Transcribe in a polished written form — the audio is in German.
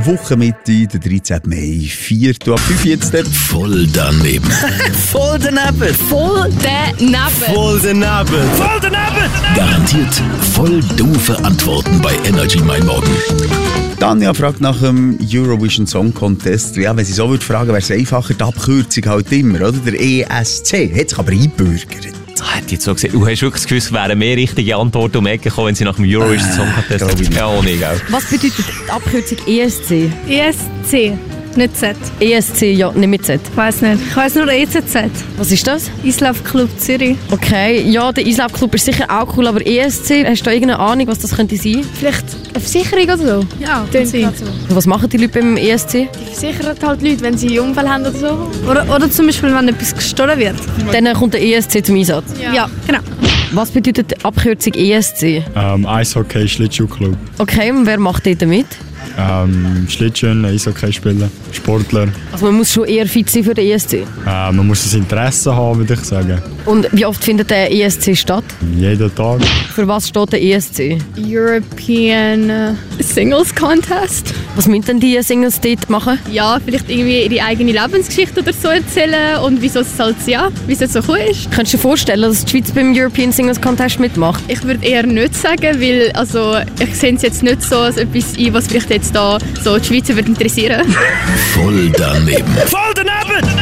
Wochenmitte, der 13. Mai, 4 ab 5 jetzt. Voll daneben. Voll daneben. Voll daneben. Voll daneben. Voll daneben. Garantiert voll doofe Antworten bei Energy Mein Morgen. Tanja fragt nach dem Eurovision Song Contest. Ja, wenn sie so würde fragen, wäre es einfacher. Die Abkürzung halt immer, oder? Der ESC. Hat sich aber eingebürgert. Hat jetzt so gesagt, du hast wirklich das Gefühl, es wären mehr richtige Antworten um die Ecke gekommen, wenn sie nach dem Eurovision Song Contest. Ja, ohne, gell? Was bedeutet die Abkürzung ESC? ESC, nicht Z. ESC, ja, nicht mit Z. Ich weiss nicht. Ich weiss nur ECZ. Was ist das? Islav Club Zürich. Okay, ja, der Islav Club ist sicher auch cool, aber ESC, hast du da irgendeine Ahnung, was das könnte sein? Vielleicht eine Versicherung oder so? Ja, Tönt so. gerade so. Und was machen die Leute beim ESC? Die versichern halt Leute, wenn sie einen Unfall haben oder so. Oder zum Beispiel, wenn etwas gestohlen wird. Dann kommt der ESC zum Einsatz. Ja, genau. Was bedeutet die Abkürzung ESC? Eishockey, Schlittschuhclub. Okay, und wer macht dort mit? Schlittschuhen, Eishockey spielen, Sportler. Also man muss schon eher fit sein für den ESC. Man muss das Interesse haben, würde ich sagen. Und wie oft findet der ESC statt? Jeden Tag. Für was steht der ESC? European Singles Contest. Was müssen denn die Singles dort machen? Ja, vielleicht irgendwie ihre eigene Lebensgeschichte oder so erzählen und wieso es halt, ja, wie es so cool ist. Könntest du dir vorstellen, dass die Schweiz beim European Singles Contest mitmacht? Ich würde eher nicht sagen, weil also, ich sehe es jetzt nicht so als etwas ein, was vielleicht jetzt da so die Schweizer würde interessieren. Voll daneben. Voll daneben!